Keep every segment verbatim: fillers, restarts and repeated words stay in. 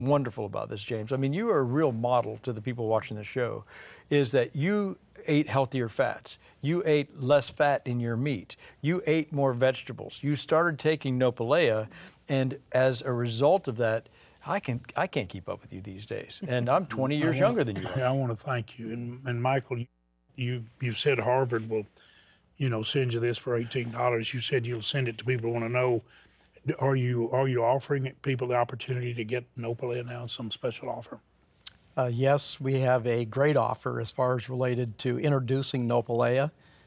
wonderful about this, James. I mean, you are a real model to the people watching the show, is that you ate healthier fats. You ate less fat in your meat. You ate more vegetables. You started taking Nopalea, and as a result of that, I can I can't keep up with you these days, and I'm twenty years wanna, younger than you are. I want to thank you, and, and Michael, you you said Harvard will, you know, send you this for eighteen dollars. You said you'll send it to people who want to know. Are you are you offering people the opportunity to get Nopalea now, some special offer? Uh, yes, we have a great offer as far as related to introducing Nopalea,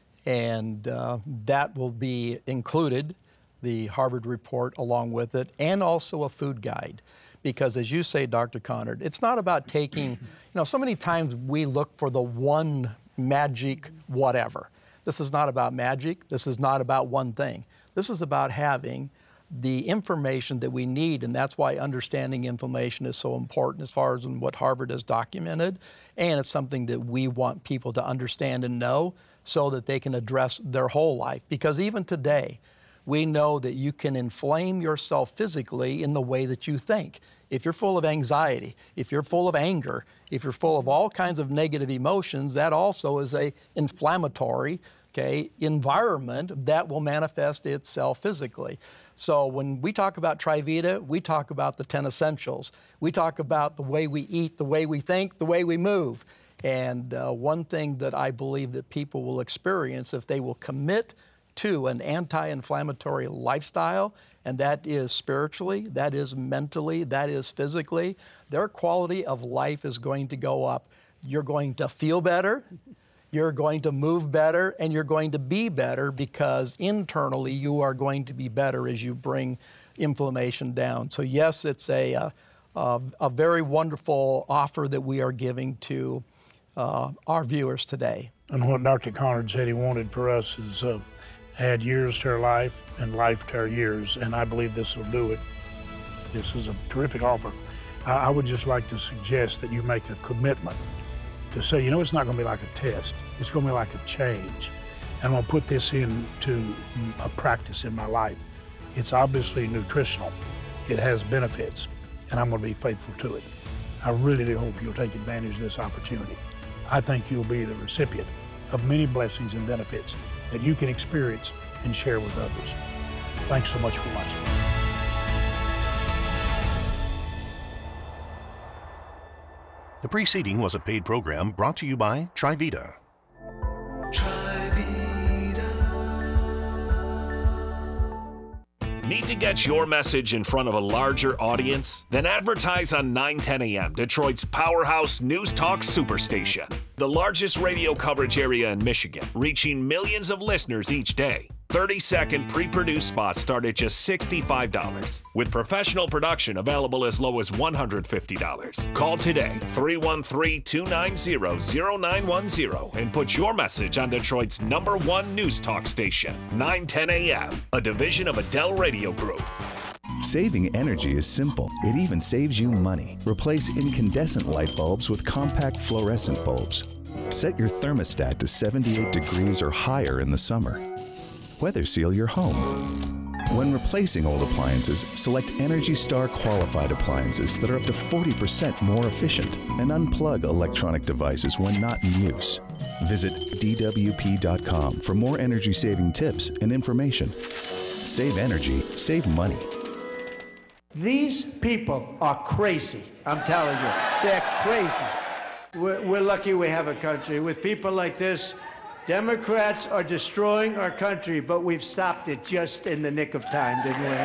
and uh, that will be included, the Harvard report along with it, and also a food guide. Because as you say, Doctor Conard, it's not about taking, you know, so many times we look for the one magic whatever. This is not about magic. This is not about one thing. This is about having the information that we need, and that's why understanding inflammation is so important as far as in what Harvard has documented, and it's something that we want people to understand and know so that they can address their whole life. Because even today, we know that you can inflame yourself physically in the way that you think. If you're full of anxiety, if you're full of anger, if you're full of all kinds of negative emotions, that also is a inflammatory, okay, environment that will manifest itself physically. So when we talk about Trivita, we talk about the ten essentials. We talk about the way we eat, the way we think, the way we move. And uh, one thing that I believe that people will experience if they will commit to an anti-inflammatory lifestyle, and that is spiritually, that is mentally, that is physically, their quality of life is going to go up. You're going to feel better, you're going to move better, and you're going to be better because internally you are going to be better as you bring inflammation down. So yes, it's a, a, a, a very wonderful offer that we are giving to uh, our viewers today. And what Doctor Conard said he wanted for us is uh, add years to our life and life to our years, and I believe this will do it. This is a terrific offer. I, I would just like to suggest that you make a commitment to say, you know, it's not going to be like a test. It's going to be like a change. And I'm going to put this into a practice in my life. It's obviously nutritional. It has benefits, and I'm going to be faithful to it. I really do hope you'll take advantage of this opportunity. I think you'll be the recipient of many blessings and benefits that you can experience and share with others. Thanks so much for watching. The preceding was a paid program brought to you by Trivita. Need to get your message in front of a larger audience? Then advertise on nine ten A M, Detroit's powerhouse news talk superstation. The largest radio coverage area in Michigan, reaching millions of listeners each day. thirty second pre-produced spots start at just sixty-five dollars, with professional production available as low as one hundred fifty dollars. Call today, three one three, two nine zero, zero nine one zero, and put your message on Detroit's number one news talk station, nine ten A M, a division of Adele Radio Group. Saving energy is simple. It even saves you money. Replace incandescent light bulbs with compact fluorescent bulbs. Set your thermostat to seventy-eight degrees or higher in the summer. Weather seal your home. When replacing old appliances, select Energy Star qualified appliances that are up to forty percent more efficient, and unplug electronic devices when not in use. Visit D W P dot com for more energy-saving tips and information. Save energy, save money. These people are crazy, I'm telling you. They're crazy. We're, we're lucky we have a country. With people like this, Democrats are destroying our country, but we've stopped it just in the nick of time, didn't we?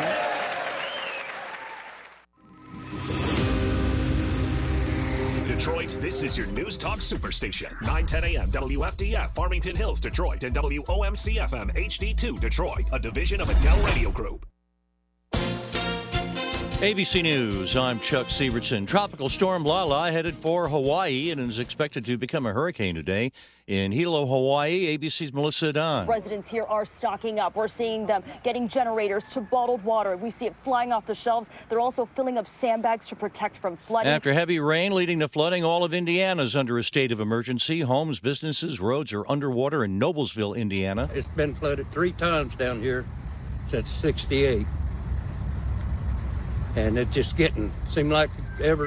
Detroit, this is your News Talk Superstation. nine ten A M W F D F, Farmington Hills, Detroit, and W O M C F M H D two, Detroit, a division of Adele Radio Group. A B C News, I'm Chuck Sievertson. Tropical storm Lala headed for Hawaii and is expected to become a hurricane today in Hilo, Hawaii. A B C's Melissa Dunn. Residents here are stocking up. We're seeing them getting generators to bottled water. We see it flying off the shelves. They're also filling up sandbags to protect from flooding. After heavy rain leading to flooding, all of Indiana is under a state of emergency. Homes, businesses, roads are underwater in Noblesville, Indiana. It's been flooded three times down here since sixty-eight. And it's just getting, seemed like ever